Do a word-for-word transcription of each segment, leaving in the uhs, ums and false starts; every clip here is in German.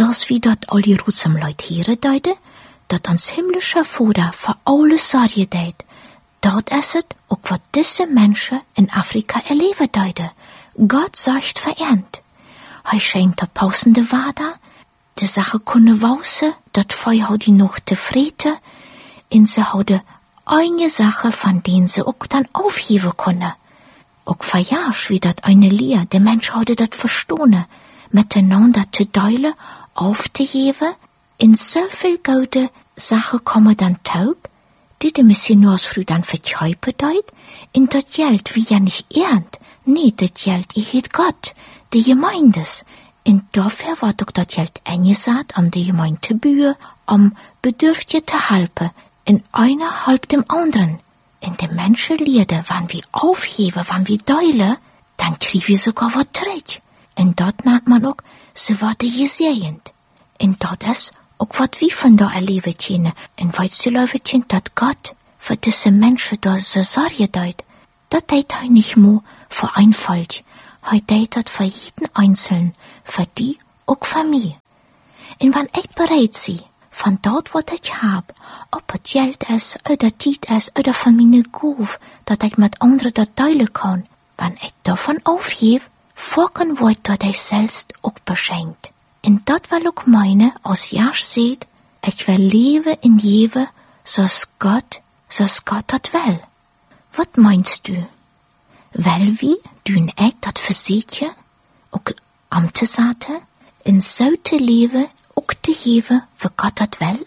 zoals wie dat al Jeruzalem Leut hier deide, dat ons himmlische Vader voor alles zorgen deed. Dat is het ook wat deze mensen in Afrika erleven deiden. God zorgt voor end. Hij schenkt de pausende water, de zaken kunnen wausen, dat voor die nog tevreden, en ze houden eine Sache, van denen ze ook dan aufgeven kunnen. Ook verjaars wie dat eine Leer, de mens houden dat verstonen, miteinander te deilen, auf te geven, in zoveel gouden Sachen komen dan taub, die de missionaris früh dann vertreiben deut, in dat Geld wie ja nicht ernt, nee, dat Geld ich het Gott, de Gemeindes, en dafür wird ook dat Geld eingesat, um de Gemeinde te bühen, um Bedürftige te helpen, en einer halb dem anderen. En de Menschen leerde, wann wir aufheben, wann wir deilen, dann kriegen wir sogar was terug. En dat nennt man ook, ze worden gezegend. En dat is ook wat wir von da erleben können. En weil sie leben können, dat Gott für diese Menschen da so Sorge deut. Dat deut er nicht nur für ein Volk. Er deut dat für jeden Einzelnen, für die, auch für mich. En wann ich bereit sie, von dort, was ich hab, ob es Geld ist, oder Zeit ist, oder von meine Guf, dat ich mit anderen dat teilen kann, wenn ich davon aufgebe, folgen wird dat ich selbst auch beschenkt. En dat will auch meine, als Jasch seht, ich will leben in Jewe, so's Gott, so's Gott dat will. Was meinst du? Will wie, du en ich dat versietje, auch Amtesate, in so te leven, ook te geven, wie Gott dat will?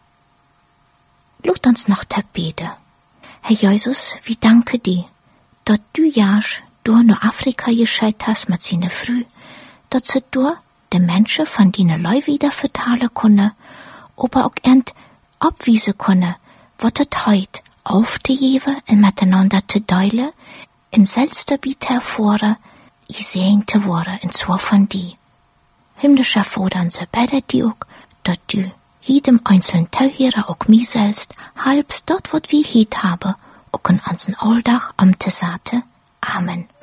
Laat ons nog te beten. Herr Jesus, wir danken dir, dat du Jasch door naar Afrika gescheit hast mit seine Früh, dat ze door de Menschen von deine Leu wieder vertalen kunnen, aber auch end abwiesen kunnen, wat het heut auf te geven en miteinander te deilen, en zelfs dabei hervoren, gesehen te worden, en zwar von dir. Himmlischer Vater, und so bete dir auch, dat du jedem einzelnen Teuhörer auch mir selbst, halbst dort, wat wir hiet haben, auch in unseren Alldach am Tesate. Amen.